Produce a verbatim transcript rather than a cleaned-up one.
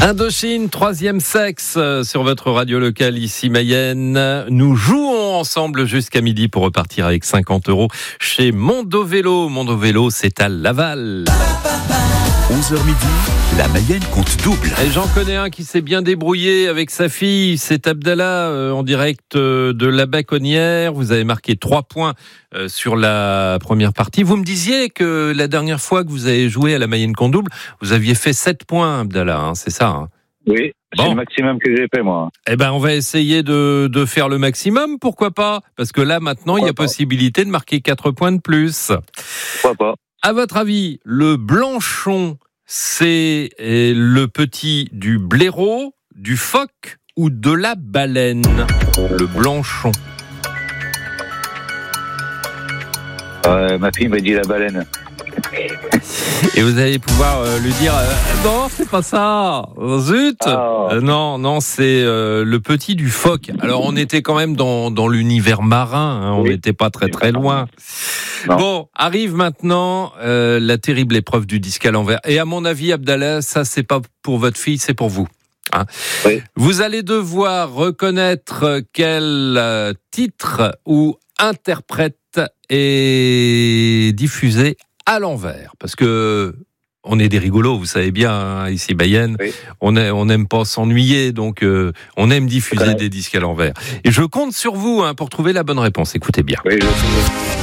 Indochine, troisième sexe sur votre radio locale ici Mayenne. Nous jouons ensemble jusqu'à midi pour repartir avec cinquante euros chez Mondovélo. Mondovélo, c'est à Laval. onze heures midi, la Mayenne compte double. Et j'en connais un qui s'est bien débrouillé avec sa fille, c'est Abdallah, euh, en direct euh, de la Baconnière. Vous avez marqué trois points euh, sur la première partie. Vous me disiez que la dernière fois que vous avez joué à la Mayenne compte double, vous aviez fait sept points, Abdallah, hein, c'est ça hein? Oui, Bon. C'est le maximum que j'ai fait, moi. Eh ben, on va essayer de, de faire le maximum, pourquoi pas? Parce que là, maintenant, pourquoi il y a pas. Possibilité de marquer quatre points de plus. Pourquoi pas? À votre avis, le Blanchon, c'est le petit du blaireau, du phoque ou de la baleine? Le Blanchon. Euh, ma fille m'a dit la baleine. Et vous allez pouvoir euh, lui dire euh, non, c'est pas ça. Zut. Oh. Euh, non, non, c'est euh, le petit du phoque. Alors on était quand même dans dans l'univers marin. Hein, on n'était oui. pas très très loin. Non. Bon, arrive maintenant euh, la terrible épreuve du disque à l'envers. Et à mon avis, Abdallah, ça c'est pas pour votre fille, c'est pour vous. Hein. Oui. Vous allez devoir reconnaître quel euh, titre ou interprète est diffusé à l'envers, parce que on est des rigolos, vous savez bien, hein, ici Mayenne, oui. on est, on n'aime pas s'ennuyer, donc euh, on aime diffuser oui. des disques à l'envers. Et je compte sur vous hein, pour trouver la bonne réponse. Écoutez bien. Oui, je...